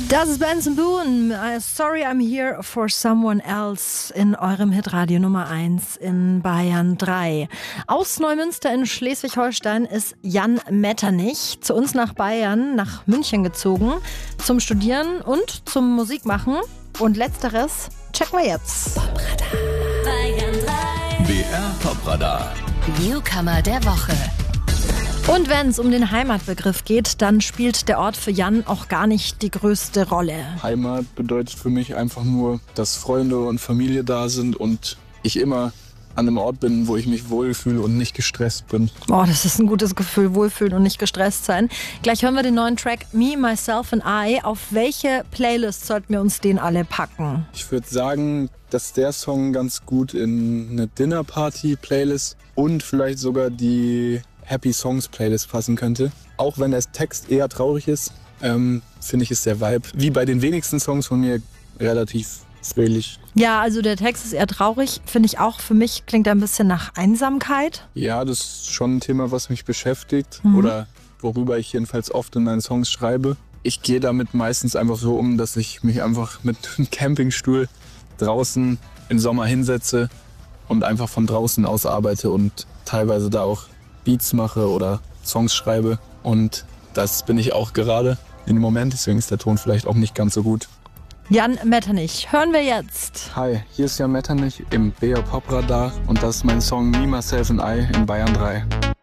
Das ist Benson Boone. Sorry, I'm here for someone else in eurem Hitradio Nummer 1 in Bayern 3. Aus Neumünster in Schleswig-Holstein ist Jan Metternich zu uns nach Bayern, nach München gezogen, zum Studieren und zum Musikmachen. Und letzteres checken wir jetzt. Bayern 3. BR Popradar. Newcomer der Woche. Und wenn es um den Heimatbegriff geht, dann spielt der Ort für Jan auch gar nicht die größte Rolle. Heimat bedeutet für mich einfach nur, dass Freunde und Familie da sind und ich immer an einem Ort bin, wo ich mich wohlfühle und nicht gestresst bin. Oh, das ist ein gutes Gefühl, wohlfühlen und nicht gestresst sein. Gleich hören wir den neuen Track Me, Myself and I. Auf welche Playlist sollten wir uns den alle packen? Ich würde sagen, dass der Song ganz gut in eine Dinner-Party-Playlist und vielleicht sogar die Happy Songs Playlist passen könnte. Auch wenn der Text eher traurig ist, finde ich, ist der Vibe, wie bei den wenigsten Songs von mir, relativ fröhlich. Ja, also der Text ist eher traurig, finde ich auch. Für mich klingt er ein bisschen nach Einsamkeit. Ja, das ist schon ein Thema, was mich beschäftigt oder worüber ich jedenfalls oft in meinen Songs schreibe. Ich gehe damit meistens einfach so um, dass ich mich einfach mit einem Campingstuhl draußen im Sommer hinsetze und einfach von draußen aus arbeite und teilweise da auch Beats mache oder Songs schreibe. Und das bin ich auch gerade im Moment, deswegen ist der Ton vielleicht auch nicht ganz so gut. Jan Metternich, hören wir jetzt. Hi, hier ist Jan Metternich im BR Popradar und das ist mein Song Me, Myself and I in Bayern 3.